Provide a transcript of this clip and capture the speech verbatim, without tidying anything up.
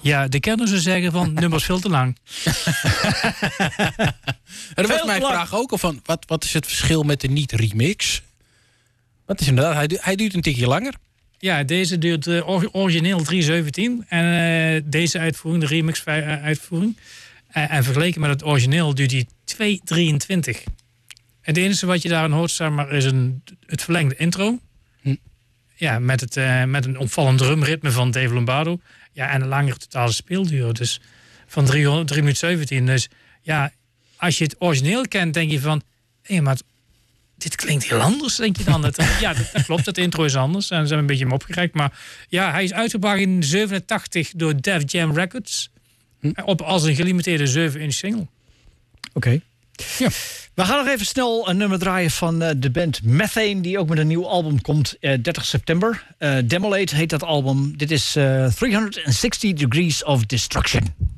Ja, de kenners zullen zeggen van nummers veel te lang. En dat was mijn vraag ook al van, wat, wat is het verschil met de niet-remix? Wat is inderdaad, hij, du- hij duurt een tikje langer. Ja, deze duurt uh, origineel drie zeventien. En uh, deze uitvoering, de remix-uitvoering. Uh, en vergeleken met het origineel duurt die twee drieëntwintig. Het enige wat je daarin hoort, zeg maar, is een, het verlengde intro. Hm. Ja, met, het, uh, met een opvallend drumritme van Dave Lombardo. Ja, en een langere totale speelduur. Dus van drie minuten zeventien. Dus ja, als je het origineel kent, denk je van... Hé, maar dit klinkt heel anders, denk je dan. Dat, ja, dat, dat klopt, het intro is anders. En ze hebben een beetje hem opgereikt. Maar ja, hij is uitgebracht in zevenentachtig door Def Jam Records. Hm. Op, als een gelimiteerde zeven inch single. Oké. Okay. Ja. We gaan nog even snel een nummer draaien van uh, de band Methane... die ook met een nieuw album komt, uh, dertig september. Uh, Demolate heet dat album. Dit is uh, driehonderdzestig Degrees of Destruction.